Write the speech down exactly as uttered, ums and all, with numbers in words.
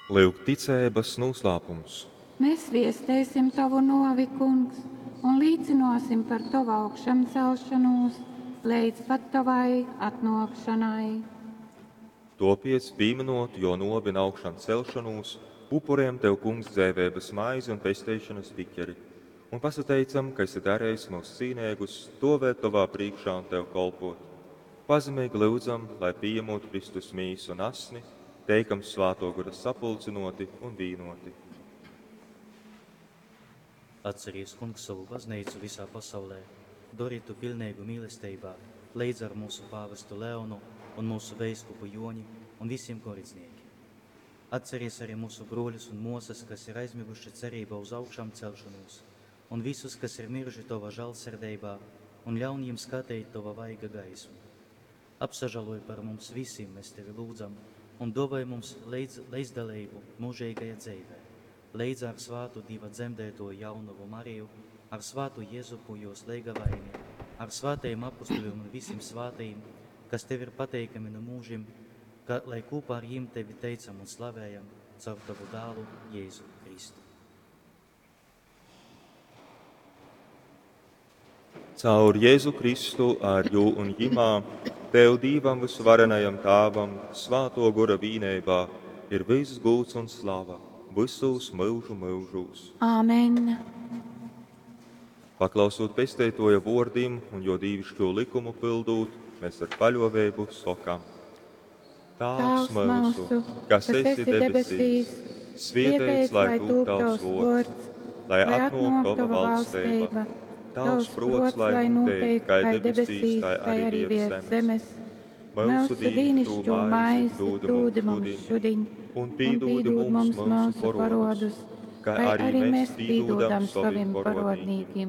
Lūk, ticības noslēpums. Mēs viestēsim tavu novi, kungs, un līdzinosim par tavu augšām celšanos, līdz pat tavai atnākšanai. Topies pieminot, jo novina augšām celšanos, upuriem tev, kungs, dzēvības maizi un pestīšanas piķeri. Un pasateicam, ka esi darējis mūsu cīnēgus, stāvēt tavā priekšā un tev kalpot. Pazemīgi lūdzam, lai pieņemot Kristus mīsu un asni, teikam svāto gura sapulcinoti un vīnoti. Atceries, kungs, savu baznīcu visā pasaulē, dari tu pilnīgu mīlestībā, līdz ar mūsu pāvestu Leonu un mūsu veiskupu Joni un visiem koricnieki. Atceries arī mūsu broļus un mosas, kas ir aizmiguši cerībā uz augšām celšanos, un visus, kas ir miruši tava žēlsirdībā, un ļaun jiem skatīt tava vaiga gaismu. Apsažaloji par mums visiem, mēs tevi lūdzam, un dāvāj mums līdz, līdzdalību mūžīgajā dzīvē, līdz ar svātu Dieva dzemdēto jaunavu Mariju, ar svātu Jēzupu jūs līgavaini, ar svātajiem apustuļiem un visiem svātajiem, kas tev ir pateikami no mūžiem, ka, lai kopā ar jiem tevi teicam un slavējam caur tavu dālu Jēzu Kristu. Caur Jēzu Kristu ar jū un ģimā, tev Dīvam visvarenajam Tāvam, svāto gura vīnībā, ir viss gūts un slava, visus mūžu mūžus. Āmen! Paklausot pestētoja vārdiem un jo dīvišķo likumu pildūt, mēs ar paļāvību sakām. Tēvs mūsu, kas esi debesīs, svētīts lai top tavs vārds, lai atnāk tava valstība. Tavs prāts, lai notiek kā debesīs, tā arī virs zemes. Mūsu dienascho maizi dod mums šodien, un piedod mums mūsu parodus, kā arī mēs piedodam saviem parodnīkiem.